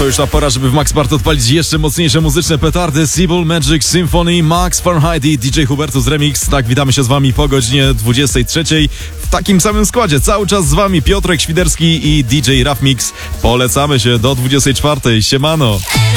już ta pora, żeby w Max Part odpalić jeszcze mocniejsze muzyczne petardy. Sibyl, Magic, Symphony, Max Fahrenheit i DJ Hubertus Remix. Tak, witamy się z wami po godzinie 23. W takim samym składzie. Cały czas z wami Piotrek Świderski i DJ Raf Mix. Polecamy się do 24. Siemano!